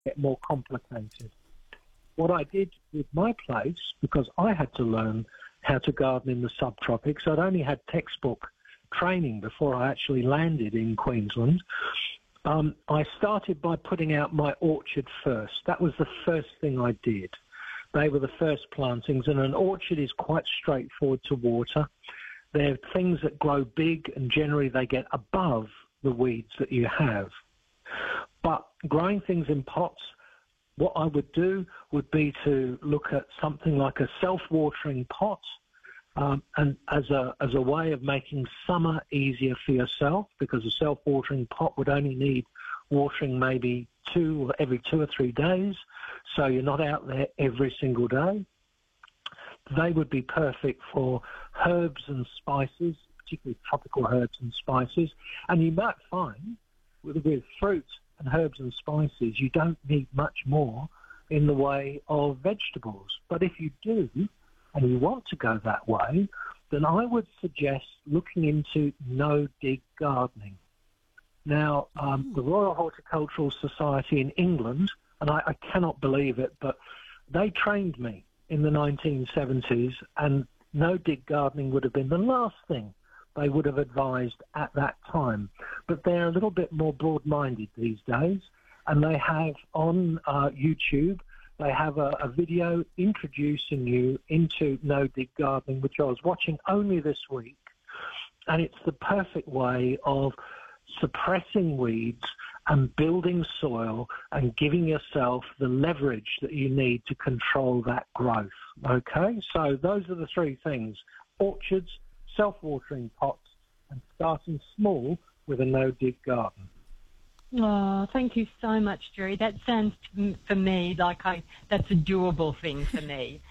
get more complicated. What I did with my place, because I had to learn how to garden in the subtropics, I'd only had textbook training before I actually landed in Queensland. I started by putting out my orchard first. That was the first thing I did. They were the first plantings, and an orchard is quite straightforward to water. They're things that grow big, and generally they get above the weeds that you have. But growing things in pots, what I would do would be to look at something like a self-watering pot, and as a way of making summer easier for yourself, because a self-watering pot would only need watering maybe every 2 or 3 days, so you're not out there every single day. They would be perfect for herbs and spices, particularly tropical herbs and spices. And you might find with fruit and herbs and spices, you don't need much more in the way of vegetables. But if you do, and you want to go that way, then I would suggest looking into no-dig gardening. Now, the Royal Horticultural Society in England, and I cannot believe it, but they trained me in the 1970s, and no-dig gardening would have been the last thing they would have advised at that time. But they're a little bit more broad-minded these days, and they have on YouTube, they have a video introducing you into no-dig gardening, which I was watching only this week, and it's the perfect way of suppressing weeds and building soil and giving yourself the leverage that you need to control that growth. Okay, so those are the three things: orchards, self-watering pots, and starting small with a no-dig garden. Oh, thank you so much, Jerry. That sounds for me like that's a doable thing for me.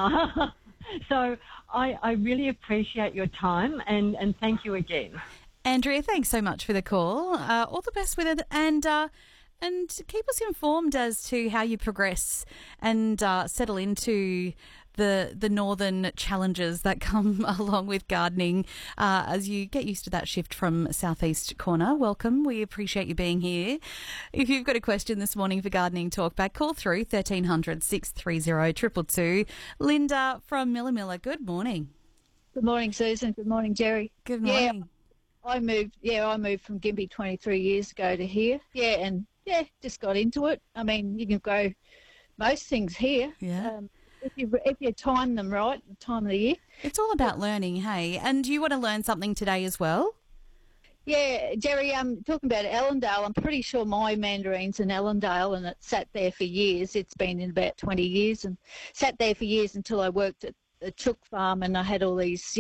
So I really appreciate your time, and thank you again. Andrea, thanks so much for the call. All the best with it, and keep us informed as to how you progress and settle into the northern challenges that come along with gardening as you get used to that shift from southeast corner. Welcome. We appreciate you being here. If you've got a question this morning for Gardening Talkback, call through 1300 630 222. Linda from Miller. Good morning. Good morning, Susan. Good morning, Jerry. Good morning. Yeah, I moved from Gympie 23 years ago to here. Just got into it. I mean, you can grow most things here. Yeah. If you time them right, the time of the year. It's all about learning, hey? And you want to learn something today as well? Yeah, Jerry, talking about Ellendale, I'm pretty sure my mandarine's in Ellendale, and it sat there for years. It's been in about 20 years and sat there for years until I worked at the chook farm, and I had all these,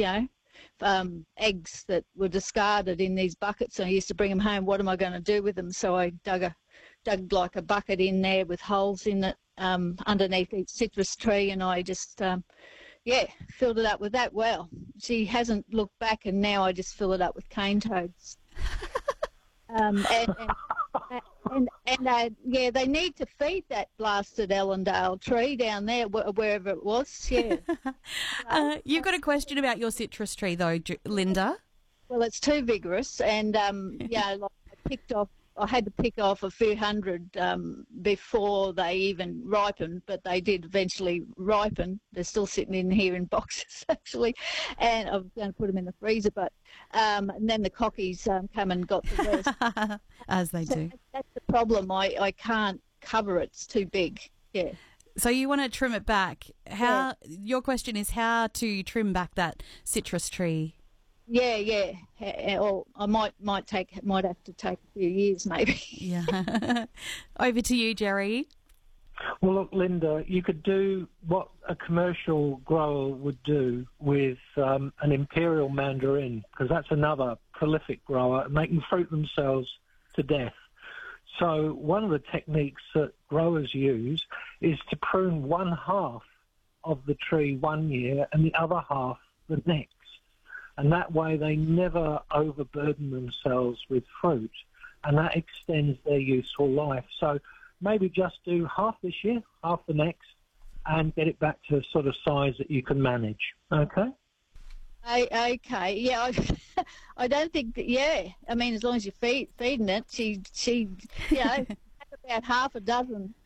eggs that were discarded in these buckets. I used to bring them home. What am I going to do with them? So I dug like a bucket in there with holes in it underneath each citrus tree, and I just filled it up with that. Well, she hasn't looked back, and now I just fill it up with cane toads. They need to feed that blasted Ellendale tree down there, wherever it was. Yeah. You've got a question about your citrus tree, though, Linda. Well, it's too vigorous, and I had to pick off a few hundred before they even ripened, but they did eventually ripen. They're still sitting in here in boxes, actually, and I'm going to put them in the freezer. But and then the cockies come and got the rest. As they do. That's the problem. I can't cover it. It's too big. Yeah. So you want to trim it back. Your question is how to trim back that citrus tree. Yeah. Or I might have to take a few years, maybe. Yeah. Over to you, Jerry. Well, look, Linda, you could do what a commercial grower would do with an imperial mandarin, because that's another prolific grower, and they can fruit themselves to death. So one of the techniques that growers use is to prune one half of the tree one year and the other half the next. And that way they never overburden themselves with fruit, and that extends their useful life. So maybe just do half this year, half the next, and get it back to a sort of size that you can manage. Okay? Okay, yeah. I don't think that, I mean, as long as you're feeding it, she about half a dozen